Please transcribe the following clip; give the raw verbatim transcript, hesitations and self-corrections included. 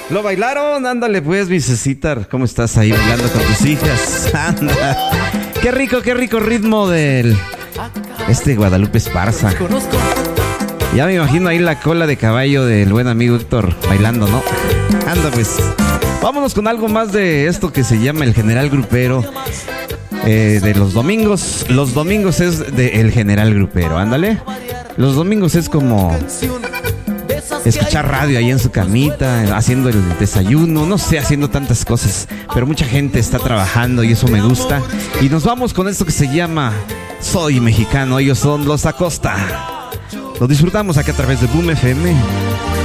¿Lo bailaron? Ándale pues, mi Cecita. ¿Cómo estás ahí bailando con tus hijas? Anda. Qué rico, qué rico ritmo del... Este Guadalupe Esparza. Ya me imagino ahí la cola de caballo del buen amigo Héctor bailando, ¿no? Anda pues. Vámonos con algo más de esto que se llama el General Grupero. Eh, de los domingos. Los domingos es de el General Grupero, ándale. Los domingos es como... escuchar radio ahí en su camita, haciendo el desayuno, no sé, haciendo tantas cosas. Pero mucha gente está trabajando y eso me gusta. Y nos vamos con esto que se llama Soy Mexicano. Ellos son los Acosta. Lo disfrutamos aquí a través de Boom F M.